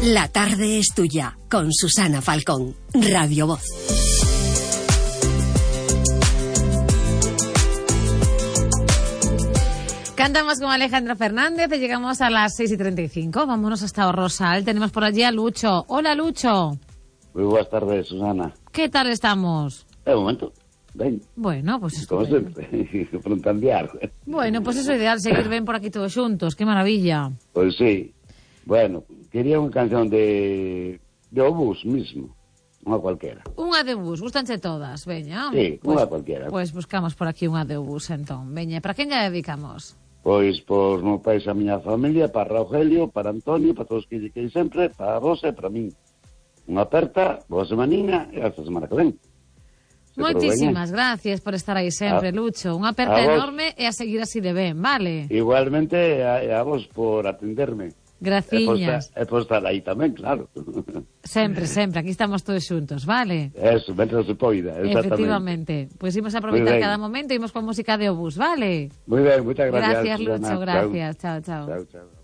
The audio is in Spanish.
La tarde es tuya, con Susana Falcón, Radio Voz. Cantamos con Alejandro Fernández y llegamos a las 6:35. Vámonos hasta Rosal. Tenemos por allí a Lucho. Hola, Lucho. Muy buenas tardes, Susana. ¿Qué tal estamos? Un momento. Ven. Bueno, pues como sempre, frontandear. Bueno, pues eso é ideal, seguir ben por aquí todos xuntos. Qué maravilla. Pues sí. Bueno, quería unha canción de Obús mismo. Unha cualquera. Unha de Bus, gustanche todas, veña. Sí, pues, unha cualquera. Pues buscamos por aquí unha de Bus, entón. Veña, para quen lle dedicamos? Pois por meu país, a miña familia, para Rogelio, para Antonio, para todos que lle queien sempre, para vos e para min. Unha aperta, boa semaninha e hasta a semana que ven. Moitísimas gracias por estar aí sempre, Lucho. Unha aperta enorme e a seguir así de ben, vale? Igualmente a vos por atenderme. Graciñas. E por estar aí tamén, claro. Sempre, sempre, aquí estamos todos xuntos, vale? Eso, mentre se poida, exactamente. Efectivamente. Pois imos aproveitar cada momento e imos con música de Obús, vale? Moi ben, moitas gracias. Gracias, Lucho, gracias. Chao, chao. Chao, chao.